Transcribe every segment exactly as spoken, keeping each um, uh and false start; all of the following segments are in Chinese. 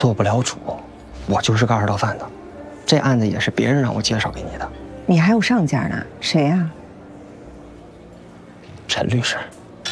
做不了主，我就是个二道贩子。这案子也是别人让我介绍给你的。 你还有上家呢？谁呀？ 陈律师。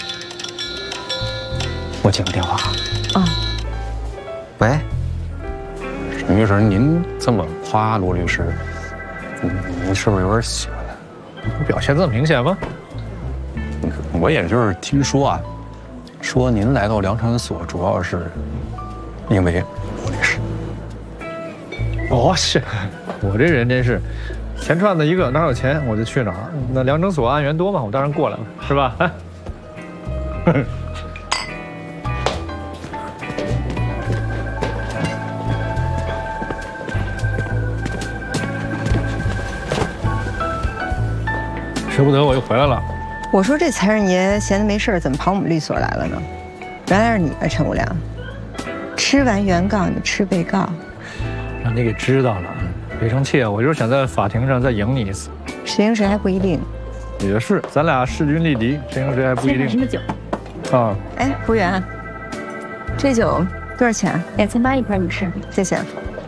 我接个电话。 啊。 喂。 沈律师，您这么夸罗律师，您是不是有点喜欢他？ 表现这么明显吗？ 我也就是听说啊，说您来到良产所主要是因为罗律师。 哦，是，我这人真是，钱串子一个，哪有钱我就去哪儿。那良诊所案源多嘛，我当然过来了，是吧？哎，舍不得我又回来了。 我说这财神爷闲的没事怎么跑我们律所来了呢？原来是你啊，陈无良。吃完原告你吃被告， 让你给知道了，别生气啊！我就是想在法庭上再赢你一次。 谁赢谁还不一定。 也是，咱俩势均力敌，谁赢谁还不一定。 什么酒？ 啊， 哎，服务员，这酒多少钱？ 两千八一盆，女士。 谢谢。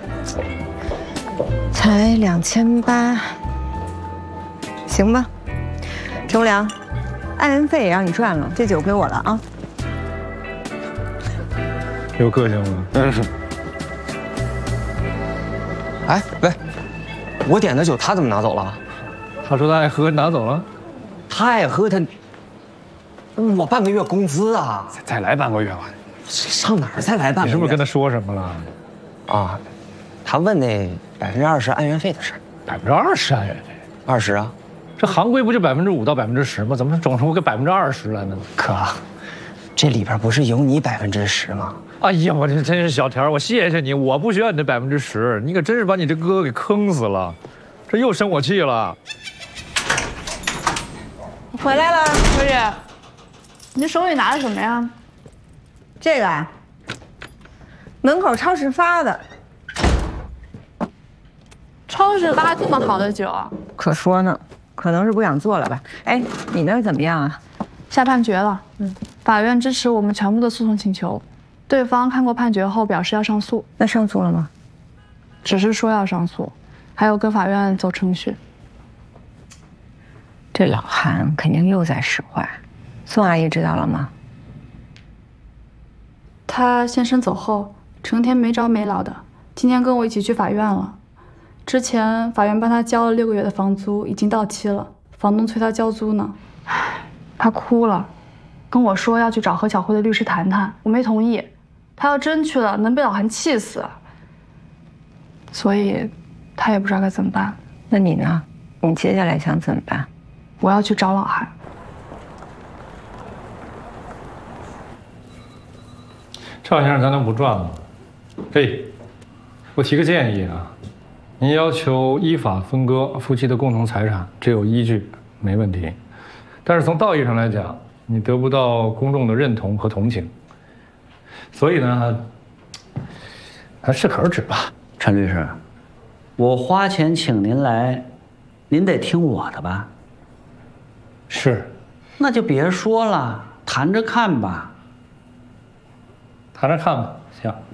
才两千八，行吧？陈无良，案源费也让你赚了，这酒归我了啊。 有个性吗？ 嗯。哎喂，我点的酒他怎么拿走了？ 他说他爱喝，拿走了。 他爱喝他，我半个月工资啊！ 再再来半个月吧。 上哪儿再来半个月？ 你是不是跟他说什么了？ 啊，他问那百分之二十案源费的事。 百分之二十案源费？ 二十啊？ 这行规不就百分之五到百分之十吗？怎么整出个百分之二十来呢？ 哥，这里边不是有你百分之十吗？ 哎呀，我这真是小田，我谢谢你，我不需要你这百分之十，你可真是把你这哥哥给坑死了，这又生我气了。 回来了，小雨，你这手里拿的什么呀？ 这个啊，门口超市发的。 超市发这么好的酒， 可说呢，可能是不想做了吧？哎，你那儿怎么样啊？ 下判决了，嗯，法院支持我们全部的诉讼请求。对方看过判决后表示要上诉， 那上诉了吗？ 只是说要上诉，还有跟法院走程序。 这老韩肯定又在使坏，宋阿姨知道了吗？ 他先生走后，成天没着没落的，今天跟我一起去法院了。之前法院帮他交了六个月的房租，已经到期了，房东催他交租呢。他哭了，跟我说要去找何小慧的律师谈谈，我没同意。他要真去了，能被老韩气死。所以，他也不知道该怎么办。 那你呢？你接下来想怎么办？ 我要去找老韩。 赵先生，咱能不赚吗？嘿，我提个建议啊，您要求依法分割夫妻的共同财产，这有依据，没问题。但是从道义上来讲，你得不到公众的认同和同情。所以呢，还适可而止吧。 陈律师，我花钱请您来，您得听我的吧？ 是。 那就别说了，谈着看吧。 谈着看吧，行。